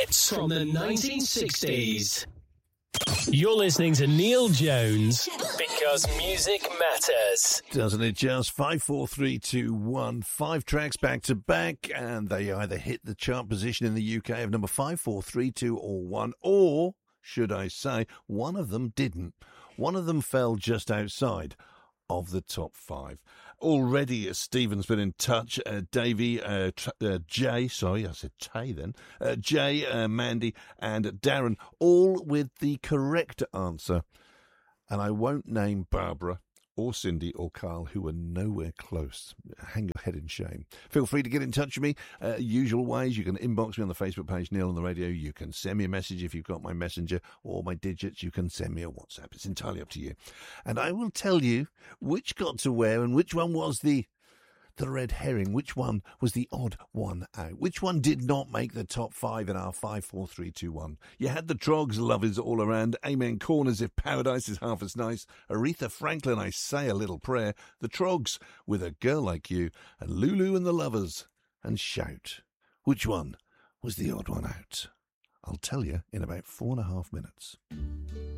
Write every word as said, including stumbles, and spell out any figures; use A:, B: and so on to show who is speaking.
A: hits from the nineteen sixties. You're listening to Neil Jones, because music matters.
B: Doesn't it just? Five, four, three, two, one. Five tracks back to back, and they either hit the chart position in the U K of number five, four, three, two, or one, or, should I say, one of them didn't. One of them fell just outside of the top five. Already, uh, Stephen's been in touch. Uh, Davey, uh, tr- uh, Jay, sorry, I said Tay then. Uh, Jay, uh, Mandy, and Darren, all with the correct answer. And I won't name Barbara or Cindy or Carl, who were nowhere close. Hang your head in shame. Feel free to get in touch with me. Uh, usual ways, you can inbox me on the Facebook page, Neil on the Radio. You can send me a message if you've got my messenger or my digits. You can send me a WhatsApp. It's entirely up to you. And I will tell you which got to where and which one was the the red herring, which one was the odd one out, which one did not make the top five in our five, four, three, two, one. You had the Trogs, Love Is All Around, Amen Corners, If Paradise Is Half As Nice, Aretha Franklin, I Say a Little Prayer, the Trogs, With a Girl Like You, and Lulu and the Lovers, and Shout. Which one was the odd one out? I'll tell you in about four and a half minutes.